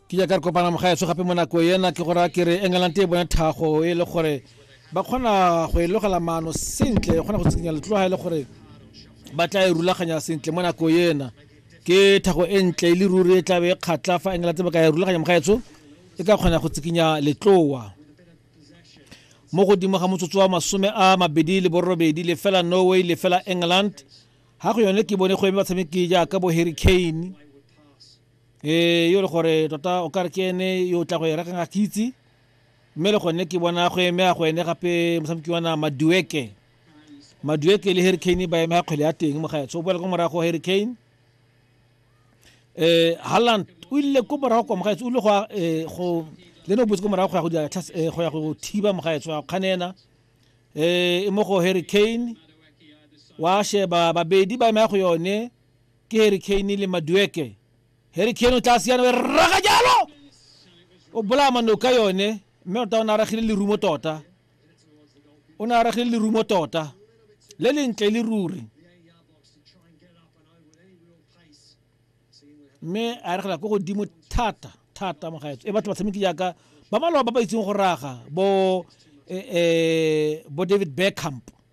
ke ja ka re kopana mogaetso gape mo nako yena ke gore ke re England e bona thago e le gore ba kgona go elogela maano sentle kgona go tsikinya letloga e le gore ba tla e rulaganya sentle mo nako yena ke thago e ntle e le ruri e tla be kgatla fa England ba ka e rulaganya mogaetso e ka kgona go tsikinya letloa mo godimo ga motsotso wa 28 le fela Norway le fela England ha go yone ke bone go eme batshameki ja ka bo Harry Kane yo le gore tota o ka re ke ene yo tla go e reka nga kitsi mme le gone ke bona go eme go ene gape motshameki wa Madueke le Harry Kane ba eme kgwele ya teng mo gaetso o boela go morago Harry Kane Haaland o ile go morago go mogaetso o le go le no botse go morago go ya go thiba mogaetso a kganena e mo go Harry Kane wa sheba babedi ba eme go yone ke Harry Kane le Madueke Harry Kane o tla siana we raga jalo o bola manoka yone mme o ta ona ragile le rumo tota ona ragile le rumo tota le lentle le ruri mme a regela go godimo thata mogaetso e batho ba tshameki jaka ba malwa ba ba itseng go raga bo David Beckham